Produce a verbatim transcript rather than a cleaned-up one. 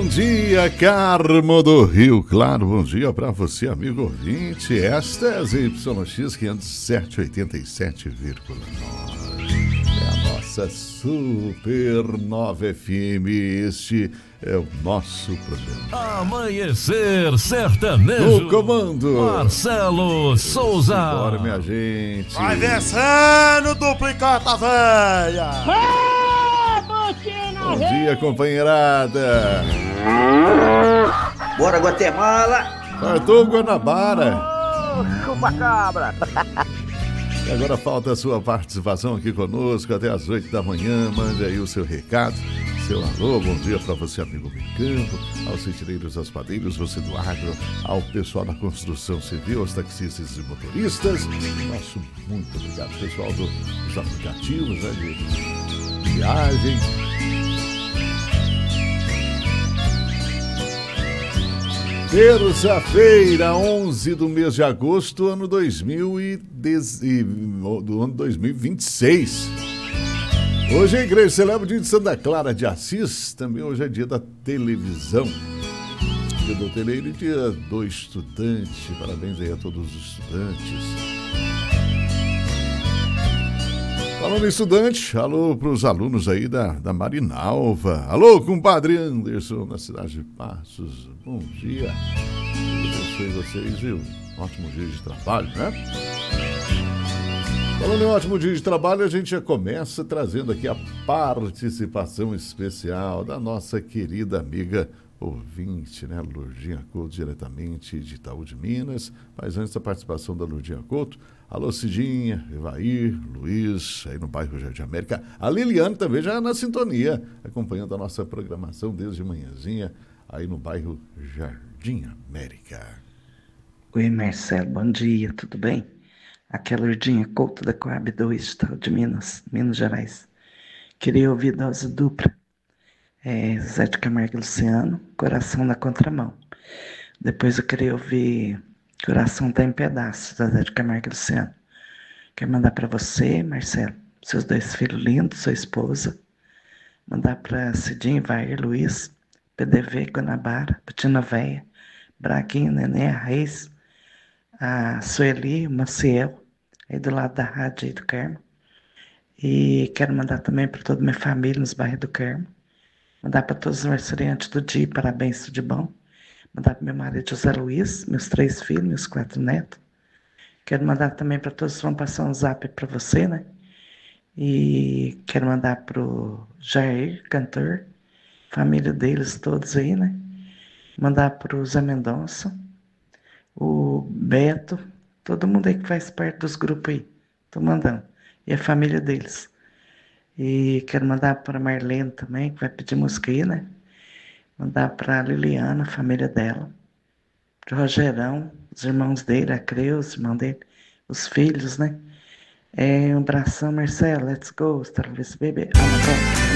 Bom dia, Carmo do Rio Claro. Bom dia para você, amigo ouvinte. Esta é a Z Y X quinhentos e sete, oitenta e sete vírgula nove. É a nossa Supernova F M. Este é o nosso programa. Amanhecer Sertanejo. No comando, Marcelo Souza. Bora, minha gente. Vai descendo, duplicata véia. Bom dia, companheirada. Bora, Guatemala. Partou Guanabara. Oh, chupacabra. E agora falta a sua participação aqui conosco até as oito da manhã. Mande aí o seu recado, seu alô. Bom dia para você, amigo Mecampo, aos centileiros, aos padeiros, você do agro, ao pessoal da construção civil, aos taxistas e motoristas. Nosso muito obrigado, pessoal do, dos aplicativos, né, de viagem. Terça-feira, onze do mês de agosto, ano dois mil e dez, do ano dois mil e vinte e seis. Hoje a igreja celebra o dia de Santa Clara de Assis, também hoje é dia da televisão, dia do hoteleiro e dia do estudante. Parabéns aí a todos os estudantes. Falando em estudante, alô para os alunos aí da, da Marinalva. Alô, compadre Anderson, na cidade de Passos. Bom dia. Abençoe vocês e um ótimo dia de trabalho, né? Falando em um ótimo dia de trabalho, a gente já começa trazendo aqui a participação especial da nossa querida amiga ouvinte, né? Lourdinha Couto, diretamente de Itaú de Minas. Mas antes da participação da Lourdinha Couto, alô Cidinha, Evair, Luiz, aí no bairro Jardim América. A Liliane também já na sintonia, acompanhando a nossa programação desde manhãzinha, aí no bairro Jardim América. Oi, Marcelo, bom dia, tudo bem? Aqui é a Lourdinha Couto da Coab dois, Itaú de Minas, Minas Gerais. Queria ouvir dose dupla. É, Zé de Camargo e Luciano, Coração na Contramão. Depois eu queria ouvir Coração Tá em Pedaços, da Zé de Camargo e Luciano. Quero mandar para você, Marcelo, seus dois filhos lindos, sua esposa. Mandar para Cidinho, Vair, Luiz, P D V, Guanabara, Putina Véia, Braguinha, Nenê, a Reis, a Sueli, o Maciel, aí do lado da rádio aí do Carmo. E quero mandar também para toda a minha família nos bairros do Carmo. Mandar para todos os aniversariantes do dia, parabéns, tudo de bom. Mandar para meu marido José Luiz, meus três filhos, meus quatro netos. Quero mandar também para todos, vão passar um zap para você, né? E quero mandar para o Jair, cantor, família deles todos aí, né? Mandar para o Zé Mendonça, o Beto, todo mundo aí que faz parte dos grupos aí. Tô mandando. E a família deles. E quero mandar para a Marlene também, que vai pedir música aí, né? Mandar para a Liliana, a família dela. Para o Rogerão, os irmãos dele, a Creus, os irmãos dele, os filhos, né? É, um abração, Marcelo, let's go, Starless Baby. Ah,